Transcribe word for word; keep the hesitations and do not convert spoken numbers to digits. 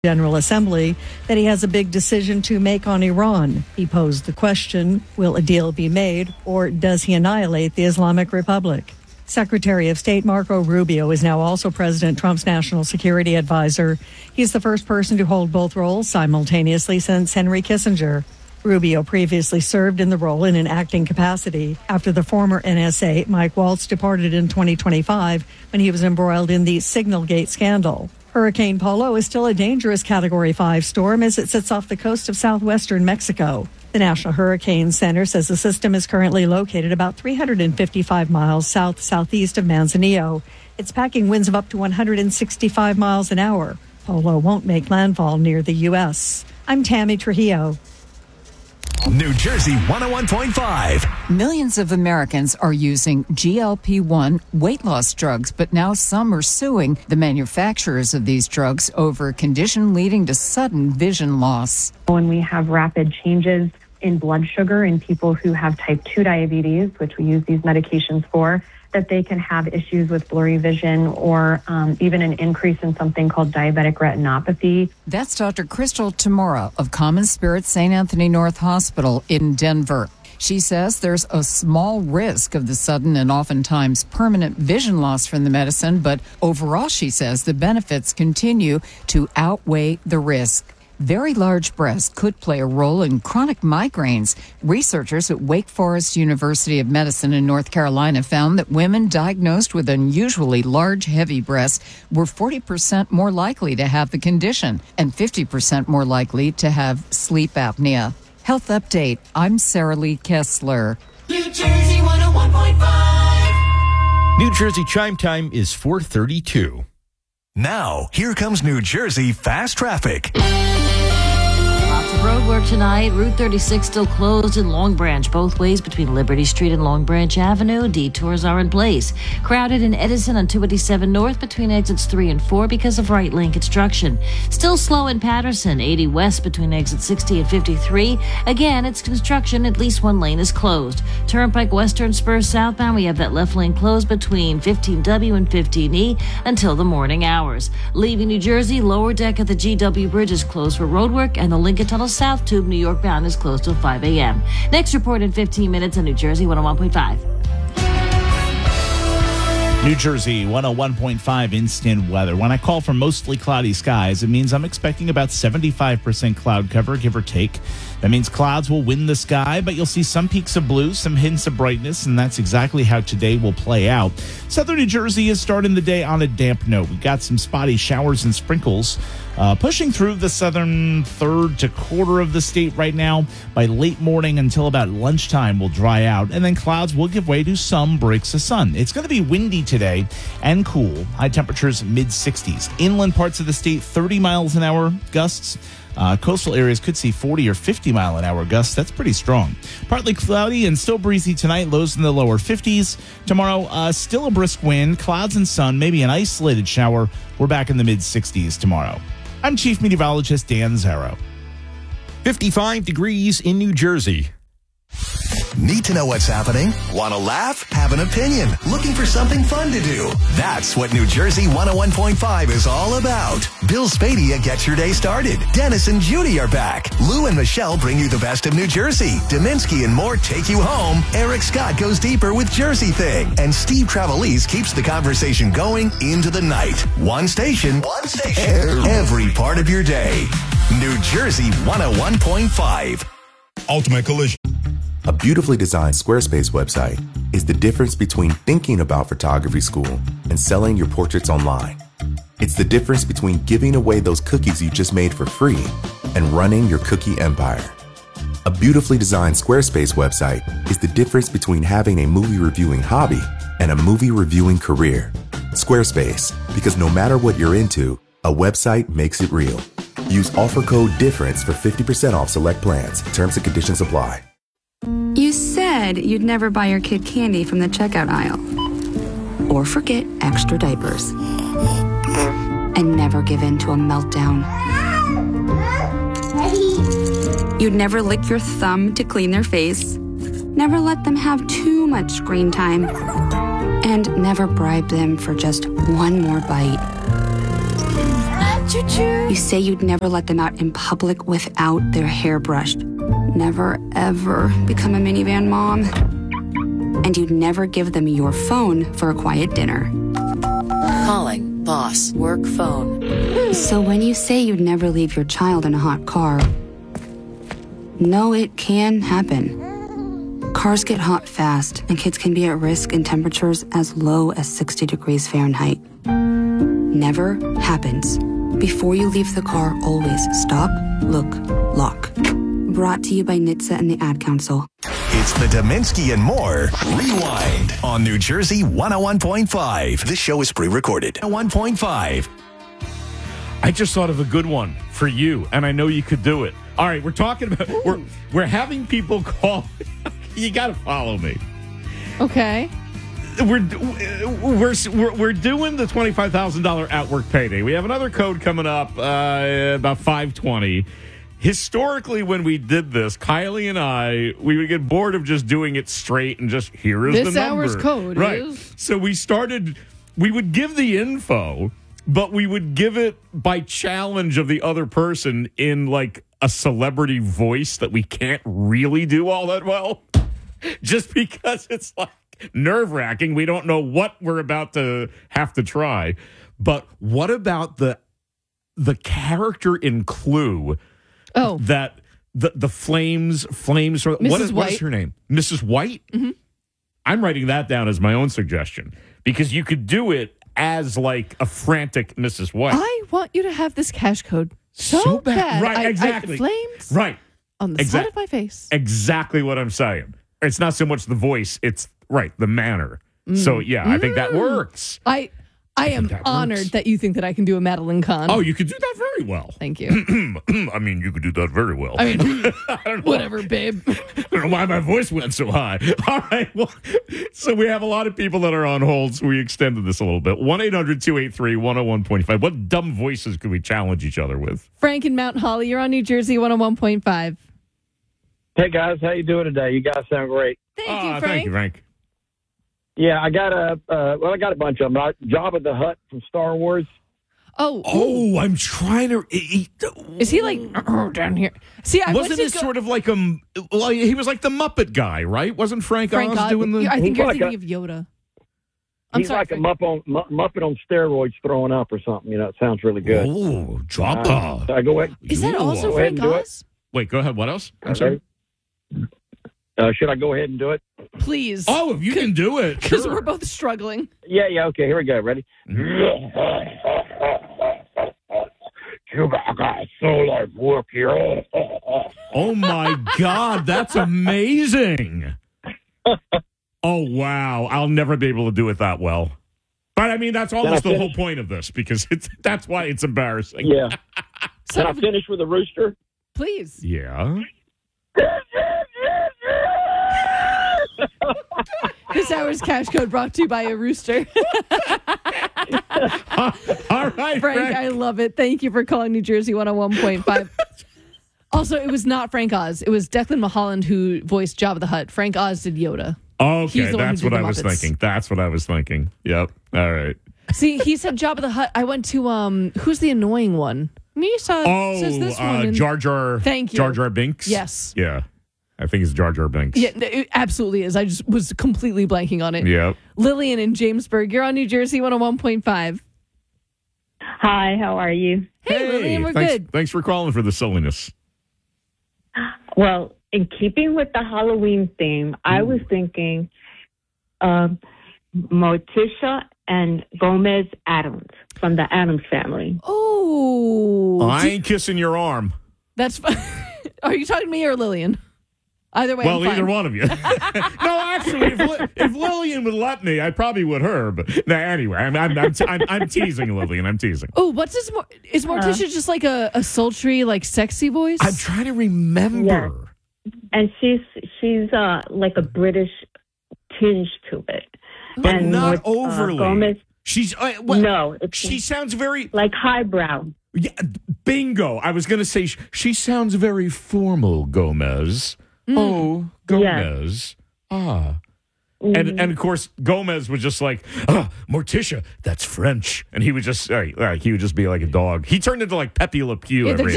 General Assembly that he has a big decision to make on Iran. He posed the question, will a deal be made, or does he annihilate the Islamic Republic? Secretary of State Marco Rubio is now also President Trump's national security advisor. He's the first person to hold both roles simultaneously since Henry Kissinger. Rubio previously served in the role in an acting capacity after the former N S A, Mike Waltz, departed in twenty twenty-five when he was embroiled in the Signalgate scandal. Hurricane Polo is still a dangerous Category five storm as it sits off the coast of southwestern Mexico. The National Hurricane Center says the system is currently located about three hundred fifty-five miles south-southeast of Manzanillo. It's packing winds of up to one hundred sixty-five miles an hour. Polo won't make landfall near the U S. I'm Tammy Trujillo. New Jersey one oh one point five. Millions of Americans are using G L P one weight loss drugs, but now some are suing the manufacturers of these drugs over a condition leading to sudden vision loss. When we have rapid changes in blood sugar in people who have type two diabetes, which we use these medications for, that they can have issues with blurry vision or um, even an increase in something called diabetic retinopathy. That's Doctor Crystal Tamura of Common Spirit Saint Anthony North Hospital in Denver. She says there's a small risk of the sudden and oftentimes permanent vision loss from the medicine, but overall, she says, the benefits continue to outweigh the risk. Very large breasts could play a role in chronic migraines. Researchers at Wake Forest University of Medicine in North Carolina found that women diagnosed with unusually large, heavy breasts were forty percent more likely to have the condition and fifty percent more likely to have sleep apnea. Health Update, I'm Sarah Lee Kessler. New Jersey one oh one point five. New Jersey chime time is four thirty-two. Now, here comes New Jersey fast traffic. Lots of road work tonight. Route thirty-six still closed in Long Branch, both ways between Liberty Street and Long Branch Avenue. Detours are in place. Crowded in Edison on two eighty-seven North between exits three and four because of right lane construction. Still slow in Patterson, eighty West between exits sixty and fifty-three. Again, it's construction. At least one lane is closed. Turnpike Western Spur southbound, we have that left lane closed between fifteen W and fifteen E until the morning hours. Leaving New Jersey, lower deck of the G W Bridge is closed for roadwork, and the Lincoln Tunnel South Tube New York bound is closed till five a.m. Next report in fifteen minutes on New Jersey one oh one point five. New Jersey one oh one point five instant weather. When I call for mostly cloudy skies, it means I'm expecting about seventy-five percent cloud cover, give or take. That means clouds will win the sky, but you'll see some peaks of blue, some hints of brightness, and that's exactly how today will play out. Southern New Jersey is starting the day on a damp note. We've got some spotty showers and sprinkles uh, pushing through the southern third to quarter of the state right now. By late morning until about lunchtime, will dry out, and then clouds will give way to some breaks of sun. It's going to be windy today and cool. High temperatures mid sixties. Inland parts of the state, thirty miles an hour gusts. Uh, coastal areas could see forty or fifty mile an hour gusts. That's pretty strong. Partly cloudy and still breezy tonight. Lows in the lower fifties. Tomorrow, uh, still a brisk wind, clouds and sun, maybe an isolated shower. We're back in the mid sixties tomorrow. I'm Chief Meteorologist Dan Zarrow. fifty-five degrees in New Jersey. Need to know what's happening? Want to laugh? Have an opinion? Looking for something fun to do? That's what New Jersey one oh one point five is all about. Bill Spadia gets your day started. Dennis and Judy are back. Lou and Michelle bring you the best of New Jersey. Dominski and more take you home. Eric Scott goes deeper with Jersey Thing. And Steve Travelese keeps the conversation going into the night. One station. One station. Every part of your day. New Jersey one oh one point five. Ultimate Collision. A beautifully designed Squarespace website is the difference between thinking about photography school and selling your portraits online. It's the difference between giving away those cookies you just made for free and running your cookie empire. A beautifully designed Squarespace website is the difference between having a movie reviewing hobby and a movie reviewing career. Squarespace, because no matter what you're into, a website makes it real. Use offer code DIFFERENCE for fifty percent off select plans. Terms and conditions apply. You said you'd never buy your kid candy from the checkout aisle. Or forget extra diapers. And never give in to a meltdown. You'd never lick your thumb to clean their face. Never let them have too much screen time. And never bribe them for just one more bite. Choo-choo. You say you'd never let them out in public without their hair brushed. Never, ever become a minivan mom. And you'd never give them your phone for a quiet dinner. Calling boss work phone. So when you say you'd never leave your child in a hot car, no, it can happen. Cars get hot fast, and kids can be at risk in temperatures as low as sixty degrees Fahrenheit. Never happens. Before you leave the car, always stop, look, lock. Brought to you by N H T S A and the Ad Council. It's the Dominski and More Rewind on New Jersey one oh one point five. This show is pre-recorded. one point five. I just thought of a good one for you, and I know you could do it. All right, we're talking about we're we're having people call. You got to follow me. Okay. We're we're we're, we're doing the twenty-five thousand dollars at work payday. We have another code coming up uh, about five twenty. Historically, when we did this, Kylie and I, we would get bored of just doing it straight and just here is this the number. This hour's code right. is. So we started. We would give the info, but we would give it by challenge of the other person in like a celebrity voice that we can't really do all that well, just because it's like nerve wracking. We don't know what we're about to have to try. But what about the the character in Clue? Oh, that the the flames flames. What is, what is her name? Missus White. Mm-hmm. I'm writing that down as my own suggestion because you could do it as like a frantic Missus White. I want you to have this cash code so, so bad. bad. Right, I, exactly. I, flames, right, on the exactly. side of my face. Exactly what I'm saying. It's not so much the voice; it's right the manner. Mm. So yeah, I think that works. I. I, I am honored works. that you think that I can do a Madeline Kahn. Oh, you could do that very well. Thank you. I mean, you could do that very well. I mean, I don't know. Whatever, babe. I don't know why my voice went so high. All right. Well, so we have a lot of people that are on hold, so we extended this a little bit. one eight hundred two eight three one oh one point five. What dumb voices could we challenge each other with? Frank in Mount Holly, you're on New Jersey one oh one point five. Hey, guys. How you doing today? You guys sound great. Thank uh, you, Frank. Thank you, Frank. Yeah, I got a uh, well, I got a bunch of them. I, Jabba the Hutt from Star Wars. Oh, oh, I'm trying to. He, is he like oh, down here? See, I wasn't it go- sort of like a? Well, he was like the Muppet guy, right? Wasn't Frank, Frank Oz, Oz doing the? I think he's you're like thinking a, of Yoda. I'm he's sorry, like Frank. a Muppet on Muppet on steroids, throwing up or something. You know, it sounds really good. Oh, Jabba! Uh, so I go ahead. Is that also Frank Oz? Wait, go ahead. What else? I'm sorry. Uh, should I go ahead and do it? Please. Oh, if you can do it. Because sure. we're both struggling. Yeah, yeah, okay, here we go. Ready? You got so much work here. Oh, my God. That's amazing. Oh, wow. I'll never be able to do it that well. But, I mean, that's almost the whole point of this because it's that's why it's embarrassing. Yeah. Can I finish with a rooster? Please. Yeah. This hour's cash code brought to you by a rooster. All right, Frank, Frank. I love it. Thank you for calling New Jersey one oh one point five. Also, it was not Frank Oz. It was Declan Mulholland who voiced Jabba the Hutt. Frank Oz did Yoda. Okay, that's what I was Muppets. thinking. That's what I was thinking. Yep. All right. See, he said Jabba the Hutt. I went to, um, who's the annoying one? Misa oh, says this uh, one. And... Jar Jar. Thank you. Jar Jar Binks? Yes. Yeah. I think it's Jar Jar Binks. Yeah, it absolutely is. I just was completely blanking on it. Yep. Lillian in Jamesburg, you're on New Jersey one oh one point five. Hi, how are you? Hey, hey Lillian, we're thanks, good. Thanks for calling for the silliness. Well, in keeping with the Halloween theme, Ooh. I was thinking um, Morticia and Gomez Adams from the Addams Family. Oh. I ain't kissing your arm. That's fine. Are you talking to me or Lillian? Either way, well, I'm fine. either one of you. No, actually, if, Li- if Lillian would let me, I probably would her. But no, anyway, I'm I'm, I'm, t- I'm I'm teasing Lillian. I'm teasing. Oh, what's this? Mor- is Morticia uh, just like a, a sultry, like sexy voice? I'm trying to remember. Yeah. And she's she's uh, like a British tinge to it, but and not with, overly. Uh, Gomez, she's uh, well, no. It's she sounds very like highbrow. Yeah, bingo. I was going to say she, she sounds very formal, Gomez. Mm. Oh, Gomez. Yes. Ah. And and of course Gomez was just like, oh, Morticia, that's French, and he would just all right, all right, he would just be like a dog. He turned into like Pepe Le Pew Yeah, every